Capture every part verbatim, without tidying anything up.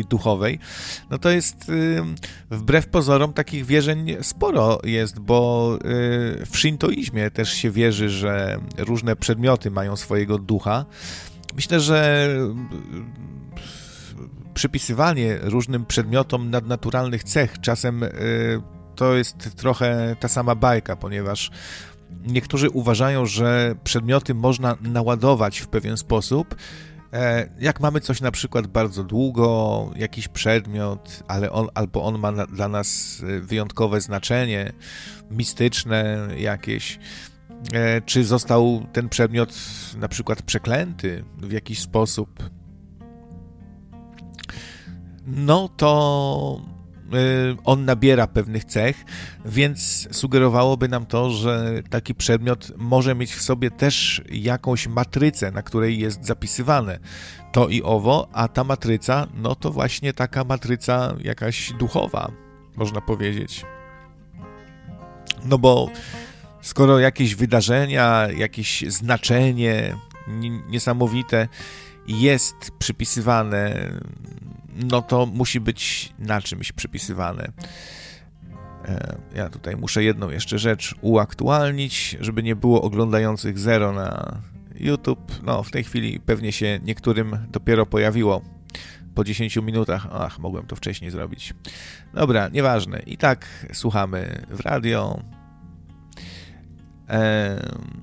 duchowej, no to jest y, wbrew pozorom takich wierzeń sporo jest, bo y, w szintoizmie też się wierzy, że różne przedmioty mają swojego ducha. Myślę, że przypisywanie różnym przedmiotom nadnaturalnych cech czasem y, to jest trochę ta sama bajka, ponieważ niektórzy uważają, że przedmioty można naładować w pewien sposób. Jak mamy coś na przykład bardzo długo, jakiś przedmiot, ale on, albo on ma na, dla nas wyjątkowe znaczenie, mistyczne jakieś, czy został ten przedmiot na przykład przeklęty w jakiś sposób, no to on nabiera pewnych cech, więc sugerowałoby nam to, że taki przedmiot może mieć w sobie też jakąś matrycę, na której jest zapisywane to i owo, a ta matryca, no to właśnie taka matryca jakaś duchowa, można powiedzieć. No bo skoro jakieś wydarzenia, jakieś znaczenie niesamowite jest przypisywane, no to musi być na czymś przypisywane. Ja tutaj muszę jedną jeszcze rzecz uaktualnić, żeby nie było oglądających zero na YouTube. No, w tej chwili pewnie się niektórym dopiero pojawiło po dziesięciu minutach. Ach, mogłem to wcześniej zrobić. Dobra, nieważne. I tak słuchamy w radio. Ehm...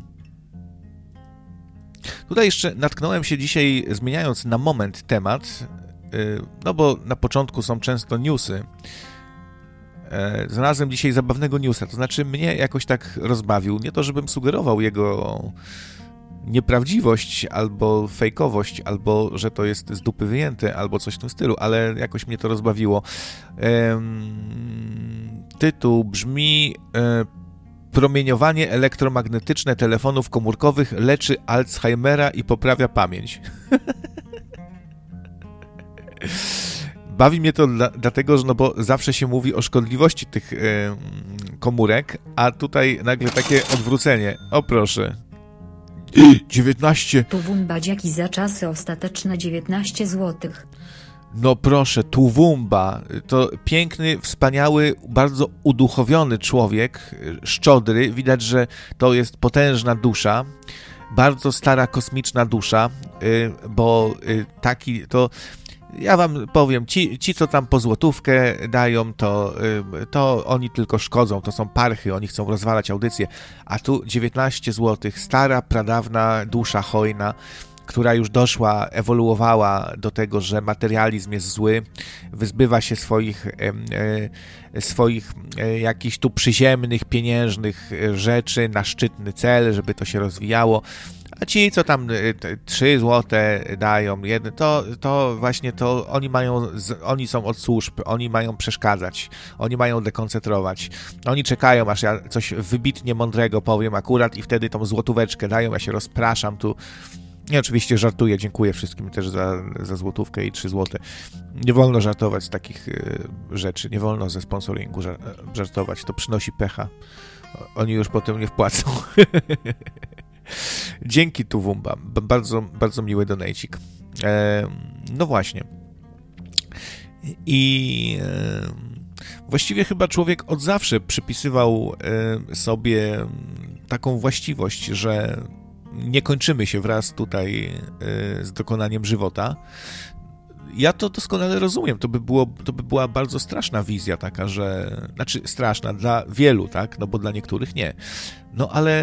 Tutaj jeszcze natknąłem się dzisiaj, zmieniając na moment temat, no bo na początku są często newsy. Znalazłem dzisiaj zabawnego newsa, to znaczy mnie jakoś tak rozbawił. Nie to, żebym sugerował jego nieprawdziwość, albo fejkowość, albo że to jest z dupy wyjęte, albo coś w tym stylu, ale jakoś mnie to rozbawiło. Tytuł brzmi: promieniowanie elektromagnetyczne telefonów komórkowych leczy Alzheimera i poprawia pamięć. Bawi mnie to dla, dlatego, że no bo zawsze się mówi o szkodliwości tych yy, komórek, a tutaj nagle takie odwrócenie. O proszę. dziewiętnaście. Tuwumbadziaki za czasy ostateczne dziewiętnaście złotych. No proszę, Tuwumba. To piękny, wspaniały, bardzo uduchowiony człowiek, szczodry. Widać, że to jest potężna dusza. Bardzo stara, kosmiczna dusza, yy, bo yy, taki to... Ja wam powiem, ci, ci co tam po złotówkę dają, to, to oni tylko szkodzą, to są parchy, oni chcą rozwalać audycję, a tu dziewiętnaście złotych, stara, pradawna dusza hojna, która już doszła, ewoluowała do tego, że materializm jest zły, wyzbywa się swoich, e, e, swoich e, jakichś tu przyziemnych, pieniężnych rzeczy na szczytny cel, żeby to się rozwijało. A ci, co tam trzy złote dają, jedne, to, to właśnie to oni mają, oni są od służb, oni mają przeszkadzać, oni mają dekoncentrować. Oni czekają, aż ja coś wybitnie mądrego powiem akurat i wtedy tą złotóweczkę dają, ja się rozpraszam tu. Ja oczywiście żartuję, dziękuję wszystkim też za, za złotówkę i trzy złote. Nie wolno żartować z takich y, rzeczy, nie wolno ze sponsoringu żar- żartować, to przynosi pecha. Oni już potem nie wpłacą. Dzięki Tuwumba, bardzo, bardzo miły donajcik. E, no właśnie. I e, właściwie chyba człowiek od zawsze przypisywał e, sobie taką właściwość, że nie kończymy się wraz tutaj e, z dokonaniem żywota. Ja to doskonale rozumiem, to by, było, to by była bardzo straszna wizja taka, że, znaczy straszna dla wielu, tak, no bo dla niektórych nie. No ale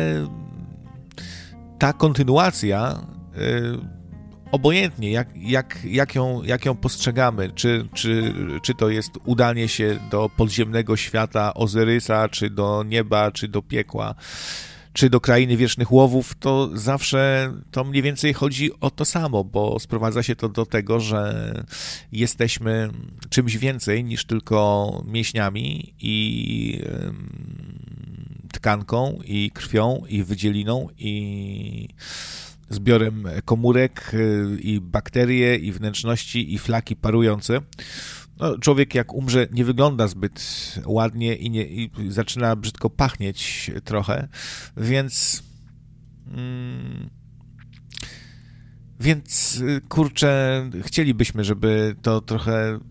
ta kontynuacja, yy, obojętnie jak, jak, jak, ją, jak ją postrzegamy, czy, czy, czy to jest udanie się do podziemnego świata Ozyrysa, czy do nieba, czy do piekła, czy do krainy wiecznych łowów, to zawsze to mniej więcej chodzi o to samo, bo sprowadza się to do tego, że jesteśmy czymś więcej niż tylko mięśniami i tkanką, i krwią, i wydzieliną, i zbiorem komórek, i bakterie, i wnętrzności, i flaki parujące. No, człowiek jak umrze nie wygląda zbyt ładnie i, nie, i zaczyna brzydko pachnieć trochę, więc mm, więc kurczę, chcielibyśmy, żeby to trochę